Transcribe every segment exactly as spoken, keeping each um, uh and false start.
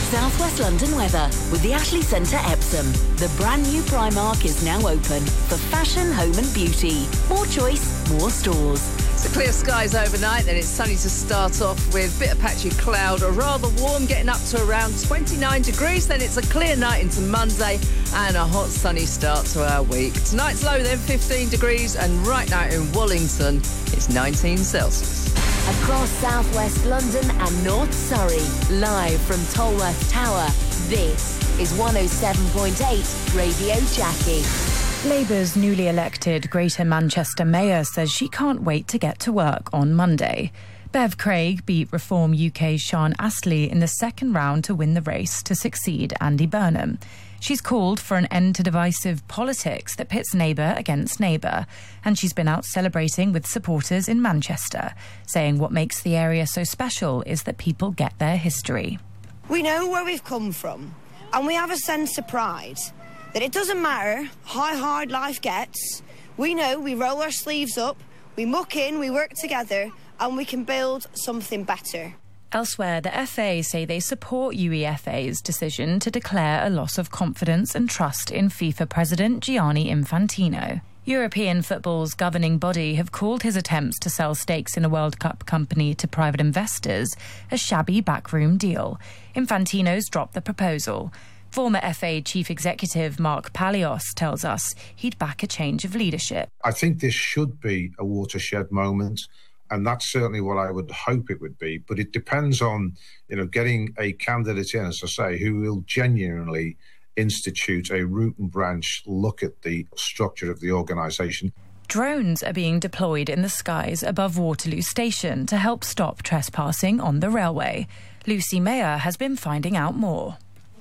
South West London weather with the Ashley Centre Epsom. The brand new Primark is now open for fashion, home and beauty. More choice, more stores. So clear skies overnight, then it's sunny to start off with. Bit of patchy cloud, or rather warm, getting up to around twenty-nine degrees. Then it's a clear night into Monday and a hot sunny start to our week. Tonight's low then fifteen degrees, and right now in Wallington it's nineteen Celsius. Across South West London and North Surrey, live from Tolworth Tower, this is one oh seven point eight Radio Jackie. Labour's newly elected Greater Manchester Mayor says she can't wait to get to work on Monday. Bev Craig beat Reform U K's Sian Astley in the second round to win the race to succeed Andy Burnham. She's called for an end to divisive politics that pits neighbour against neighbour, and she's been out celebrating with supporters in Manchester, saying what makes the area so special is that people get their history. We know where we've come from, and we have a sense of pride that it doesn't matter how hard life gets. We know we roll our sleeves up, we muck in, we work together, and we can build something better. Elsewhere, the F A say they support UEFA's decision to declare a loss of confidence and trust in FIFA President Gianni Infantino. European football's governing body have called his attempts to sell stakes in a World Cup company to private investors a shabby backroom deal. Infantino's dropped the proposal. Former F A Chief Executive Mark Palios tells us he'd back a change of leadership. I think this should be a watershed moment, and that's certainly what I would hope it would be. But it depends on, you know, getting a candidate in, as I say, who will genuinely institute a root and branch look at the structure of the organisation. Drones are being deployed in the skies above Waterloo Station to help stop trespassing on the railway. Lucy Mayer has been finding out more.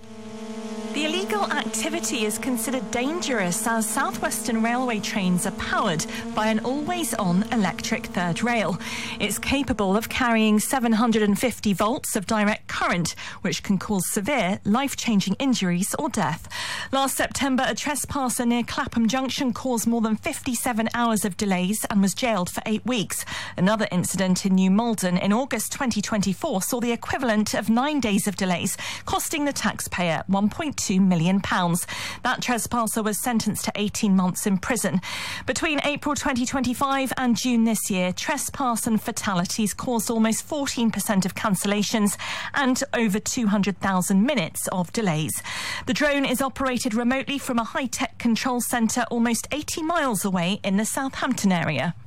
The illegal activity is considered dangerous as South Western Railway trains are powered by an always-on electric third rail. It's capable of carrying seven hundred fifty volts of direct current, which can cause severe, life-changing injuries or death. Last September, a trespasser near Clapham Junction caused more than fifty-seven hours of delays and was jailed for eight weeks. Another incident in New Malden in August twenty twenty-four saw the equivalent of nine days of delays, costing the taxpayer one point two million pounds. That trespasser was sentenced to eighteen months in prison. Between April twenty twenty-five and June this year, trespass and fatalities caused almost fourteen percent of cancellations and over two hundred thousand minutes of delays. The drone is operated remotely from a high-tech control centre almost eighty miles away in the Southampton area.